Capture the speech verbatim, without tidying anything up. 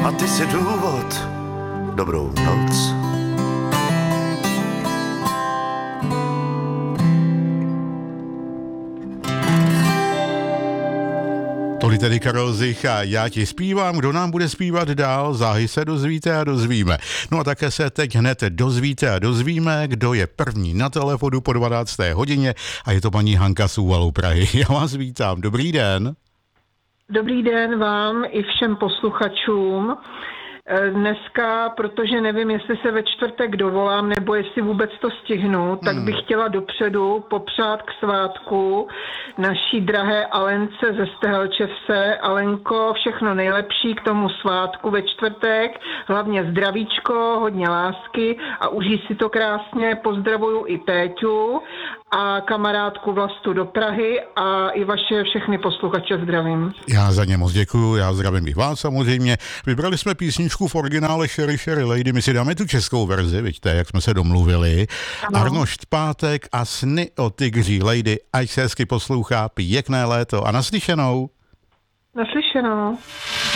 a ty si důvod. Dobrou noc. Tolik tedy Karel Zich a Já ti zpívám. Kdo nám bude zpívat dál, záhy se dozvíte a dozvíme. No a také se teď hned dozvíte a dozvíme, kdo je první na telefonu po dvanácté hodině a je to paní Hanka z Úvalu Prahy. Já vás vítám. Dobrý den. Dobrý den vám i všem posluchačům. Dneska, protože nevím, jestli se ve čtvrtek dovolám, nebo jestli vůbec to stihnu, tak bych chtěla dopředu popřát k svátku naší drahé Alence ze Stehelčevce. Alenko, všechno nejlepší k tomu svátku ve čtvrtek, hlavně zdravíčko, hodně lásky a užij si to krásně. Pozdravuju i Péťu a kamarádku Vlastu do Prahy a i vaše všechny posluchače zdravím. Já za ně moc děkuju, já zdravím i vás samozřejmě. Vybrali jsme písničku v originále Sherry Sherry Lady, my si dáme tu českou verzi, vidíte, jak jsme se domluvili. Ano. Arnošt Pátek a Sny o tygří Lady, ať se hezky poslouchá, pěkné léto a naslyšenou. Naslyšenou.